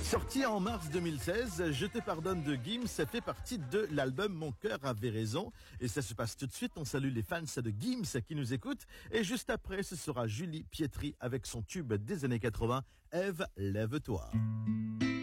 Sorti en mars 2016, Je te pardonne de Gims, ça fait partie de l'album Mon cœur avait raison. Et ça se passe tout de suite. On salue les fans de Gims qui nous écoutent. Et juste après, ce sera Julie Pietri avec son tube des années 80, Ève, lève-toi.